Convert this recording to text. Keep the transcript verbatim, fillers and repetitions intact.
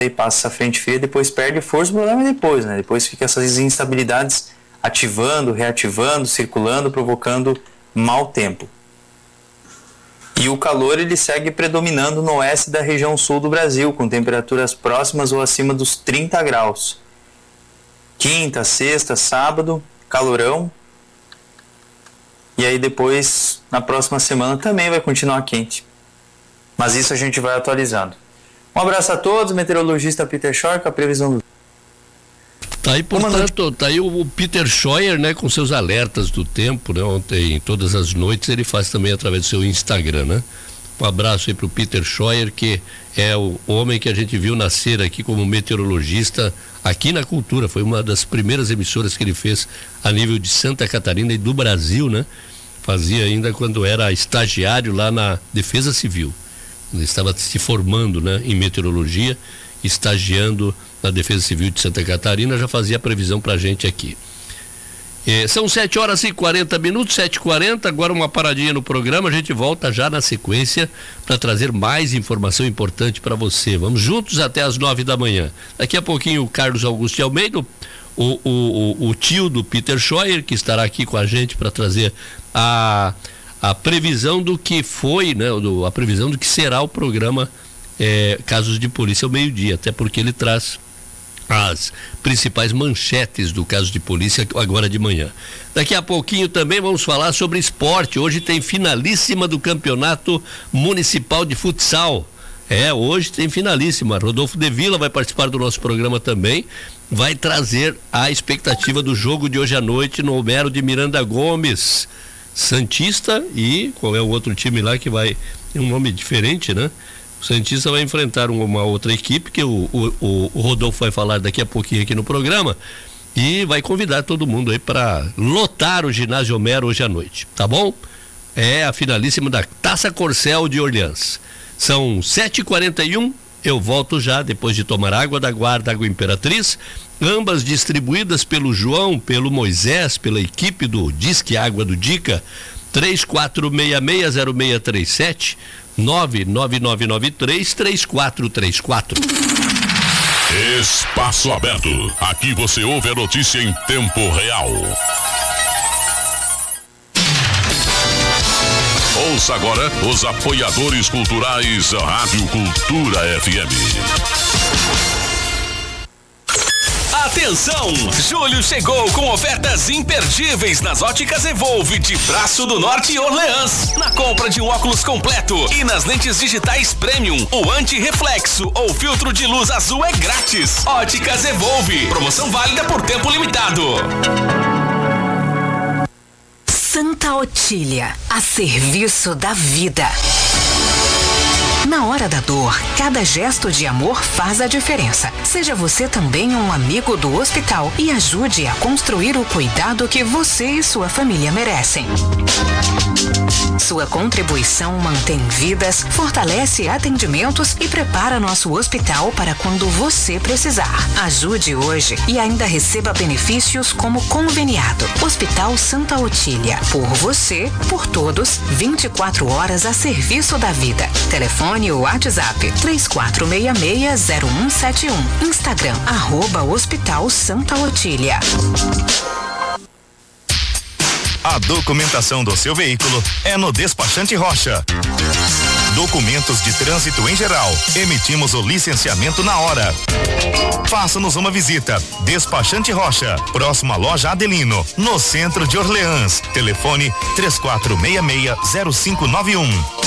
aí passa a frente fria, depois perde força, o problema é depois, né? Depois fica essas instabilidades ativando, reativando, circulando, provocando mau tempo. E o calor ele segue predominando no oeste da região sul do Brasil, com temperaturas próximas ou acima dos trinta graus. Quinta, sexta, sábado, calorão. E aí depois, na próxima semana, também vai continuar quente. Mas isso a gente vai atualizando. Um abraço a todos, meteorologista Peter Scheuer, com a previsão do... Tá aí, portanto, tá aí o Peter Scheuer, né, com seus alertas do tempo, né, ontem, todas as noites, ele faz também através do seu Instagram, né? Um abraço aí pro Peter Scheuer, que é o homem que a gente viu nascer aqui como meteorologista aqui na Cultura, foi uma das primeiras emissoras que ele fez a nível de Santa Catarina e do Brasil, né? Fazia ainda quando era estagiário lá na Defesa Civil. Ele estava se formando, né, em meteorologia, estagiando na Defesa Civil de Santa Catarina, já fazia a previsão pra gente aqui. Eh, são sete horas e quarenta minutos, sete e quarenta, agora uma paradinha no programa, a gente volta já na sequência para trazer mais informação importante para você. Vamos juntos até as nove da manhã. Daqui a pouquinho o Carlos Augusto de Almeida, o, o, o, o tio do Peter Scheuer, que estará aqui com a gente para trazer a, a previsão do que foi, né, do, a previsão do que será o programa É, Casos de Polícia ao meio-dia, até porque ele traz as principais manchetes do Caso de Polícia agora de manhã. Daqui a pouquinho também vamos falar sobre esporte. Hoje tem finalíssima do Campeonato Municipal de Futsal. É, hoje tem finalíssima. Rodolfo de Vila vai participar do nosso programa também, vai trazer a expectativa do jogo de hoje à noite no Homero de Miranda Gomes, Santista, e qual é o outro time lá que vai, tem um nome diferente, né? O Santista vai enfrentar uma outra equipe que o, o, o Rodolfo vai falar daqui a pouquinho aqui no programa e vai convidar todo mundo aí para lotar o ginásio Homero hoje à noite, tá bom? É a finalíssima da Taça Corcel de Orleans. São sete e quarenta e um, eu volto já depois de tomar água da Guarda, água Imperatriz, ambas distribuídas pelo João, pelo Moisés, pela equipe do Disque Água do Dica, três quatro seis seis zero seis três sete, nove nove nove nove três três quatro três quatro. Espaço Aberto. Aqui você ouve a notícia em tempo real. Ouça agora os apoiadores culturais da Rádio Cultura F M. Atenção! Julho chegou com ofertas imperdíveis nas óticas Evolve de Braço do Norte e Orleans. Na compra de um óculos completo e nas lentes digitais Premium, o anti-reflexo ou filtro de luz azul é grátis. Óticas Evolve. Promoção válida por tempo limitado. Santa Otília, a serviço da vida. Na hora da dor, cada gesto de amor faz a diferença. Seja você também um amigo do hospital e ajude a construir o cuidado que você e sua família merecem. Sua contribuição mantém vidas, fortalece atendimentos e prepara nosso hospital para quando você precisar. Ajude hoje e ainda receba benefícios como conveniado. Hospital Santa Otília. Por você, por todos, vinte e quatro horas a serviço da vida. Telefone ou WhatsApp três quatro seis seis zero um sete um. Instagram, arroba Hospital Santa Otília. A documentação do seu veículo é no Despachante Rocha. Documentos de trânsito em geral. Emitimos o licenciamento na hora. Faça-nos uma visita. Despachante Rocha, próximo à loja Adelino, no centro de Orleans. Telefone três quatro seis seis zero cinco nove um.